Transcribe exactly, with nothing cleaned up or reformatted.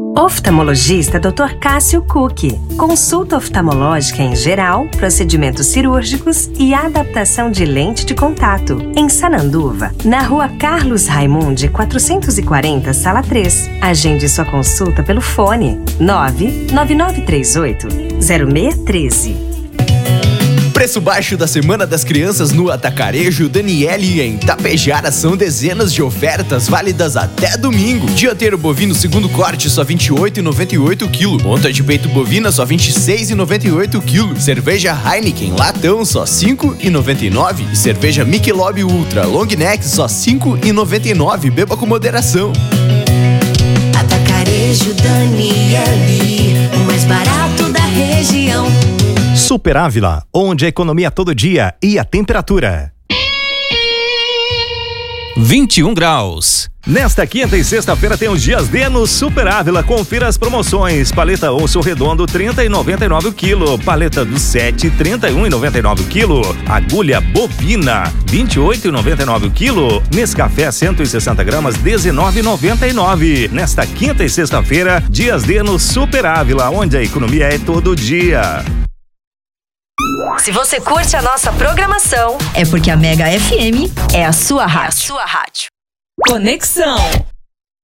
Oftalmologista doutor Cássio Cook. Consulta oftalmológica em geral, procedimentos cirúrgicos e adaptação de lente de contato. Em Sananduva, na rua Carlos Raimundi, quatrocentos e quarenta, sala três. Agende sua consulta pelo fone nove nove nove três oito zero seis um três. Preço baixo da Semana das Crianças no Atacarejo Daniele em Tapejara. São dezenas de ofertas válidas até domingo. Dianteiro bovino segundo corte só vinte e oito reais e noventa e oito centavos quilo. Ponta de peito bovina só vinte e seis reais e noventa e oito centavos quilo. Cerveja Heineken latão só cinco reais e noventa e nove centavos. E cerveja Michelob Ultra Long Neck só cinco reais e noventa e nove centavos. Beba com moderação. Atacarejo Daniele, o mais barato da região. Super Ávila, onde a economia todo dia e a temperatura. vinte e um graus. Nesta quinta e sexta-feira tem os dias D no Super Ávila. Confira as promoções. Paleta osso redondo trinta reais e noventa e nove centavos o quilo. Paleta do sete, trinta e um reais e noventa e nove centavos o quilo. Agulha bovina, vinte e oito reais e noventa e nove centavos o quilo. Nescafé cento e sessenta gramas, dezenove reais e noventa e nove centavos. Nesta quinta e sexta-feira, dias D no Super Ávila, onde a economia é todo dia. Se você curte a nossa programação, é porque a Mega F M é a sua rádio. É a sua rádio. Conexão